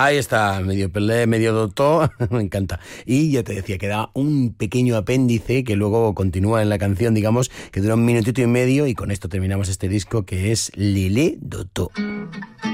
Ahí está, medio pelé, medio dotó, me encanta. Y ya te decía que da un pequeño apéndice que luego continúa en la canción, digamos, que dura 1 minutito y medio, y con esto terminamos este disco que es Lilé Dotó.